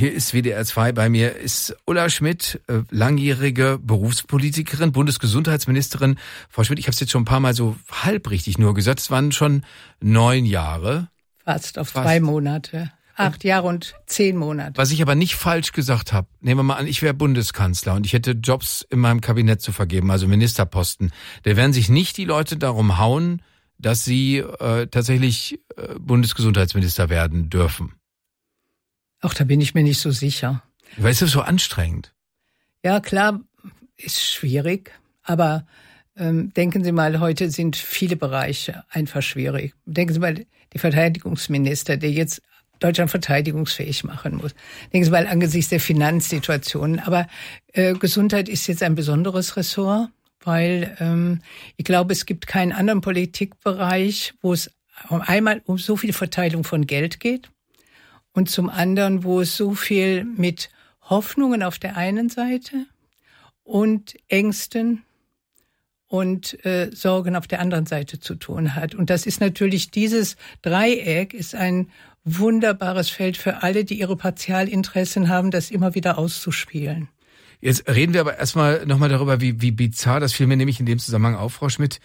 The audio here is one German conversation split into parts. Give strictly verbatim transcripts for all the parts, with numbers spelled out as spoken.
Hier ist W D R zwei, bei mir ist Ulla Schmidt, langjährige Berufspolitikerin, Bundesgesundheitsministerin. Frau Schmidt, ich habe es jetzt schon ein paar Mal so halbrichtig nur gesagt, es waren schon neun Jahre. Fast auf Fast. drei Monate. Acht Jahre und zehn Monate. Was ich aber nicht falsch gesagt habe, nehmen wir mal an, ich wäre Bundeskanzler und ich hätte Jobs in meinem Kabinett zu vergeben, also Ministerposten. Da werden sich nicht die Leute darum hauen, dass sie äh, tatsächlich äh, Bundesgesundheitsminister werden dürfen. Ach, da bin ich mir nicht so sicher. Weil es ist so anstrengend. Ja, klar, ist schwierig. Aber ähm, denken Sie mal, heute sind viele Bereiche einfach schwierig. Denken Sie mal, die Verteidigungsminister, der jetzt Deutschland verteidigungsfähig machen muss. Denken Sie mal angesichts der Finanzsituationen. Aber äh, Gesundheit ist jetzt ein besonderes Ressort, weil ähm, ich glaube, es gibt keinen anderen Politikbereich, wo es einmal um so viel Verteilung von Geld geht und zum anderen, wo es so viel mit Hoffnungen auf der einen Seite und Ängsten und äh, Sorgen auf der anderen Seite zu tun hat. Und das ist natürlich, dieses Dreieck ist ein wunderbares Feld für alle, die ihre Partialinteressen haben, das immer wieder auszuspielen. Jetzt reden wir aber erstmal nochmal darüber, wie, wie bizarr, das fiel mir nämlich in dem Zusammenhang auf, Frau Schmidt,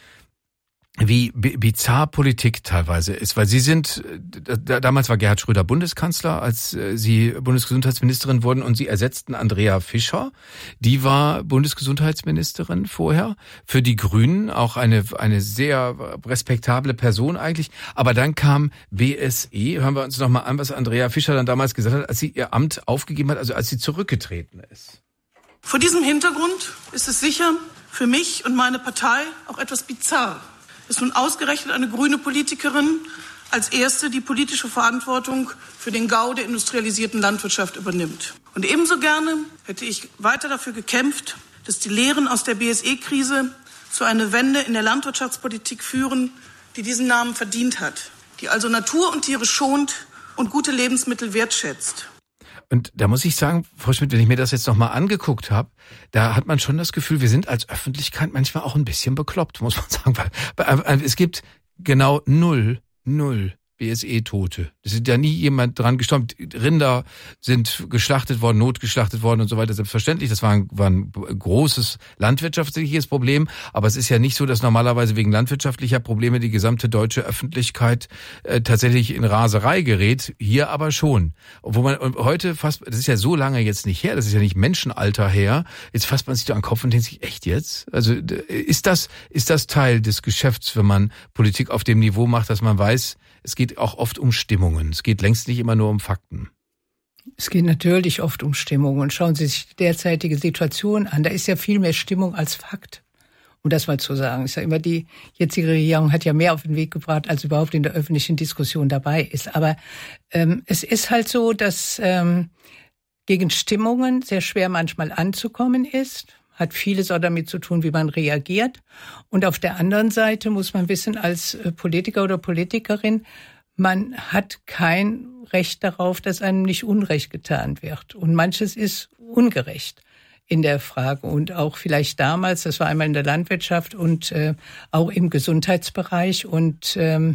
wie bizarr Politik teilweise ist, weil Sie sind, da, damals war Gerhard Schröder Bundeskanzler, als Sie Bundesgesundheitsministerin wurden und Sie ersetzten Andrea Fischer, die war Bundesgesundheitsministerin vorher, für die Grünen auch eine eine sehr respektable Person eigentlich, aber dann kam B S E, hören wir uns nochmal an, was Andrea Fischer dann damals gesagt hat, als sie ihr Amt aufgegeben hat, also als sie zurückgetreten ist. Vor diesem Hintergrund ist es sicher für mich und meine Partei auch etwas bizarr, dass nun ausgerechnet eine grüne Politikerin als erste die politische Verantwortung für den Gau der industrialisierten Landwirtschaft übernimmt. Und ebenso gerne hätte ich weiter dafür gekämpft, dass die Lehren aus der B S E-Krise zu einer Wende in der Landwirtschaftspolitik führen, die diesen Namen verdient hat, die also Natur und Tiere schont und gute Lebensmittel wertschätzt. Und da muss ich sagen, Frau Schmidt, wenn ich mir das jetzt nochmal angeguckt habe, da hat man schon das Gefühl, wir sind als Öffentlichkeit manchmal auch ein bisschen bekloppt, muss man sagen. Weil es gibt genau null, null B S E-Tote. Es ist ja nie jemand dran gestorben. Rinder sind geschlachtet worden, notgeschlachtet worden und so weiter. Selbstverständlich, das war ein, war ein großes landwirtschaftliches Problem. Aber es ist ja nicht so, dass normalerweise wegen landwirtschaftlicher Probleme die gesamte deutsche Öffentlichkeit äh, tatsächlich in Raserei gerät. Hier aber schon. Obwohl man und heute fast, das ist ja so lange jetzt nicht her, das ist ja nicht Menschenalter her. Jetzt fasst man sich da an den Kopf und denkt sich, echt jetzt? Also ist das, ist das Teil des Geschäfts, wenn man Politik auf dem Niveau macht, dass man weiß, es geht auch oft um Stimmungen. Es geht längst nicht immer nur um Fakten. Es geht natürlich oft um Stimmungen. Und schauen Sie sich die derzeitige Situation an. Da ist ja viel mehr Stimmung als Fakt. Um das mal zu sagen. Ich sage immer, die jetzige Regierung hat ja mehr auf den Weg gebracht, als überhaupt in der öffentlichen Diskussion dabei ist. Aber ähm, es ist halt so, dass ähm, gegen Stimmungen sehr schwer manchmal anzukommen ist. Hat vieles auch damit zu tun, wie man reagiert. Und auf der anderen Seite muss man wissen, als Politiker oder Politikerin, man hat kein Recht darauf, dass einem nicht Unrecht getan wird. Und manches ist ungerecht in der Frage. Und auch vielleicht damals, das war einmal in der Landwirtschaft und äh, auch im Gesundheitsbereich. Und ähm,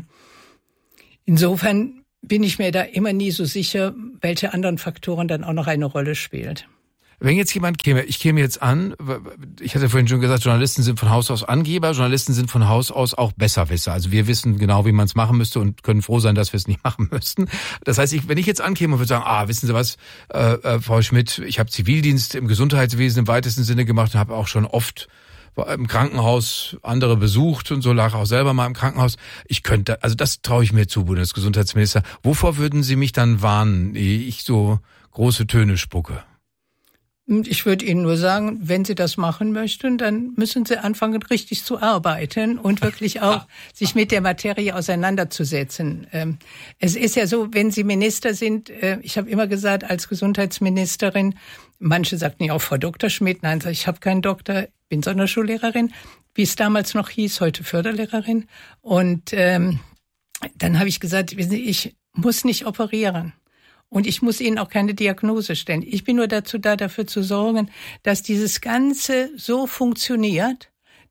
insofern bin ich mir da immer nie so sicher, welche anderen Faktoren dann auch noch eine Rolle spielen. Wenn jetzt jemand käme, ich käme jetzt an, ich hatte vorhin schon gesagt, Journalisten sind von Haus aus Angeber, Journalisten sind von Haus aus auch Besserwisser. Also wir wissen genau, wie man es machen müsste und können froh sein, dass wir es nicht machen müssten. Das heißt, ich, wenn ich jetzt ankäme und würde sagen, ah, wissen Sie was, äh, äh, Frau Schmidt, ich habe Zivildienst im Gesundheitswesen im weitesten Sinne gemacht und habe auch schon oft im Krankenhaus andere besucht und so, lag auch selber mal im Krankenhaus. Ich könnte, also das traue ich mir zu, Bundesgesundheitsminister. Wovor würden Sie mich dann warnen, ehe ich so große Töne spucke? Ich würde Ihnen nur sagen, wenn Sie das machen möchten, dann müssen Sie anfangen, richtig zu arbeiten und wirklich auch sich mit der Materie auseinanderzusetzen. Es ist ja so, wenn Sie Minister sind, ich habe immer gesagt, als Gesundheitsministerin, manche sagten ja auch Frau Doktor Schmidt, nein, ich habe keinen Doktor, bin Sonderschullehrerin, wie es damals noch hieß, heute Förderlehrerin. Und ähm, dann habe ich gesagt, ich muss nicht operieren. Und ich muss Ihnen auch keine Diagnose stellen. Ich bin nur dazu da, dafür zu sorgen, dass dieses Ganze so funktioniert,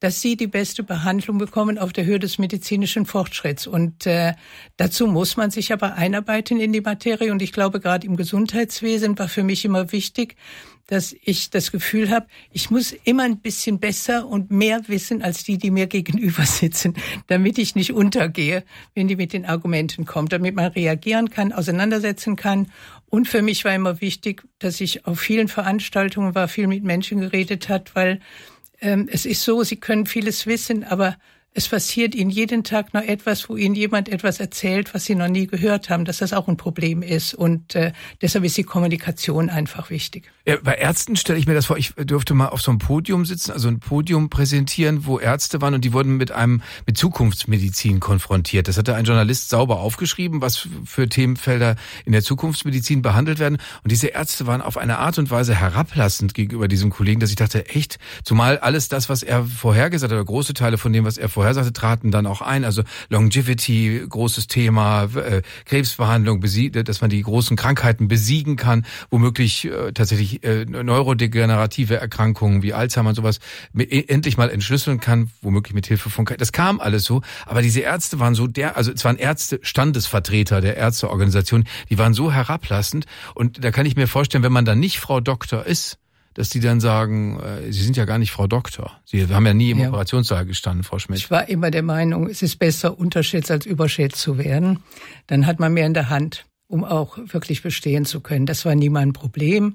dass sie die beste Behandlung bekommen auf der Höhe des medizinischen Fortschritts. Und äh, dazu muss man sich aber einarbeiten in die Materie. Und ich glaube, gerade im Gesundheitswesen war für mich immer wichtig, dass ich das Gefühl habe, ich muss immer ein bisschen besser und mehr wissen als die, die mir gegenüber sitzen, damit ich nicht untergehe, wenn die mit den Argumenten kommt, damit man reagieren kann, auseinandersetzen kann. Und für mich war immer wichtig, dass ich auf vielen Veranstaltungen war, viel mit Menschen geredet hat, weil ähm, es ist so, sie können vieles wissen, aber es passiert ihnen jeden Tag noch etwas, wo ihnen jemand etwas erzählt, was sie noch nie gehört haben, dass das auch ein Problem ist. Und äh, deshalb ist die Kommunikation einfach wichtig. Ja, bei Ärzten stelle ich mir das vor, ich durfte mal auf so einem Podium sitzen, also ein Podium präsentieren, wo Ärzte waren und die wurden mit einem mit Zukunftsmedizin konfrontiert. Das hatte ein Journalist sauber aufgeschrieben, was für Themenfelder in der Zukunftsmedizin behandelt werden. Und diese Ärzte waren auf eine Art und Weise herablassend gegenüber diesem Kollegen, dass ich dachte, echt, zumal alles das, was er vorhergesagt hat, oder große Teile von dem, was er vorhersagte, traten dann auch ein. Also Longevity, großes Thema, äh, Krebsbehandlung, besie- dass man die großen Krankheiten besiegen kann, womöglich äh, tatsächlich äh, neurodegenerative Erkrankungen wie Alzheimer und sowas endlich mal entschlüsseln kann, womöglich mit Hilfe von K I. Das kam alles so, aber diese Ärzte waren so der, also es waren Ärzte, Standesvertreter der Ärzteorganisation, die waren so herablassend und da kann ich mir vorstellen, wenn man dann nicht Frau Doktor ist, dass die dann sagen, äh, Sie sind ja gar nicht Frau Doktor. Sie haben ja nie im ja. Operationssaal gestanden, Frau Schmidt. Ich war immer der Meinung, es ist besser, unterschätzt als überschätzt zu werden. Dann hat man mehr in der Hand, um auch wirklich bestehen zu können. Das war nie mein Problem.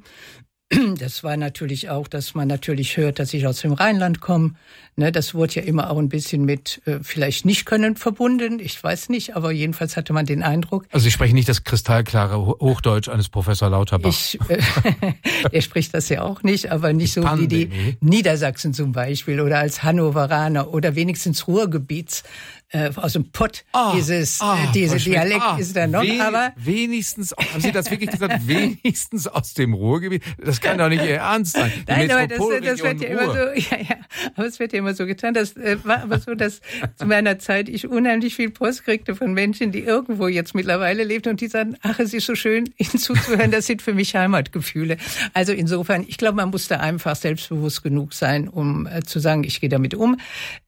Das war natürlich auch, dass man natürlich hört, dass ich aus dem Rheinland komme. Ne, das wurde ja immer auch ein bisschen mit äh, vielleicht nicht können verbunden. Ich weiß nicht, aber jedenfalls hatte man den Eindruck. Also Sie sprechen nicht das kristallklare Hochdeutsch eines Professor Lauterbach. Ich, äh, er spricht das ja auch nicht, aber nicht so wie die Niedersachsen zum Beispiel oder als Hannoveraner oder wenigstens Ruhrgebiets. Äh, aus dem Pott, ah, dieses ah, äh, diese Dialekt ah, ist da noch, we- aber wenigstens, haben Sie das wirklich gesagt, wenigstens aus dem Ruhrgebiet? Das kann doch nicht Ihr Ernst sein. Die Nein, aber das, das wird ja immer so, ja, ja, aber es wird ja immer so getan. Das äh, war aber so, dass zu meiner Zeit ich unheimlich viel Post kriegte von Menschen, die irgendwo jetzt mittlerweile lebten und die sagen, ach, es ist so schön, Ihnen zuzuhören, das sind für mich Heimatgefühle. Also insofern, ich glaube, man muss da einfach selbstbewusst genug sein, um äh, zu sagen, ich gehe damit um.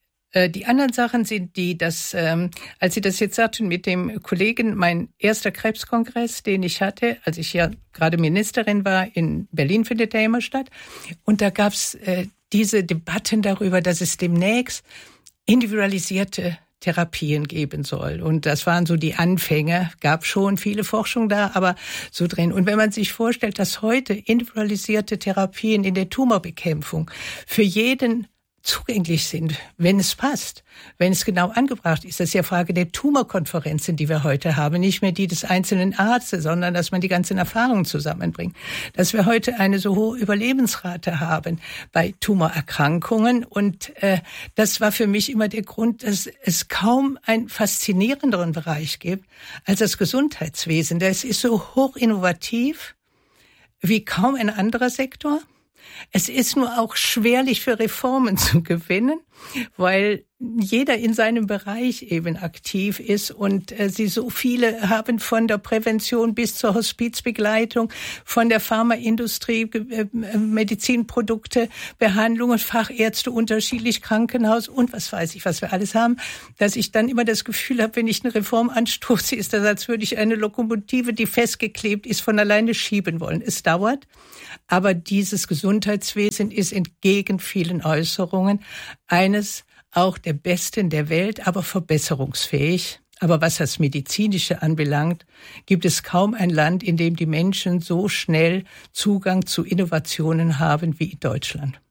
Die anderen Sachen sind die, dass, ähm, als Sie das jetzt sagten mit dem Kollegen, mein erster Krebskongress, den ich hatte, als ich ja gerade Ministerin war, in Berlin findet der immer statt. Und da gab's äh, diese Debatten darüber, dass es demnächst individualisierte Therapien geben soll. Und das waren so die Anfänge, gab schon viele Forschung da, aber so drin. Und wenn man sich vorstellt, dass heute individualisierte Therapien in der Tumorbekämpfung für jeden zugänglich sind, wenn es passt, wenn es genau angebracht ist. Das ist ja Frage der Tumorkonferenzen, die wir heute haben, nicht mehr die des einzelnen Arztes, sondern dass man die ganzen Erfahrungen zusammenbringt. Dass wir heute eine so hohe Überlebensrate haben bei Tumorerkrankungen und äh, das war für mich immer der Grund, dass es kaum einen faszinierenderen Bereich gibt als das Gesundheitswesen. Das ist so hoch innovativ wie kaum ein anderer Sektor. Es ist nur auch schwerlich für Reformen zu gewinnen, weil jeder in seinem Bereich eben aktiv ist und äh, sie so viele haben von der Prävention bis zur Hospizbegleitung, von der Pharmaindustrie, äh, Medizinprodukte, Behandlungen, Fachärzte, unterschiedlich Krankenhaus und was weiß ich, was wir alles haben, dass ich dann immer das Gefühl habe, wenn ich eine Reform anstoße, ist das, als würde ich eine Lokomotive, die festgeklebt ist, von alleine schieben wollen. Es dauert, aber dieses Gesundheitswesen ist entgegen vielen Äußerungen eines auch der Besten der Welt, aber verbesserungsfähig. Aber was das Medizinische anbelangt, gibt es kaum ein Land, in dem die Menschen so schnell Zugang zu Innovationen haben wie in Deutschland.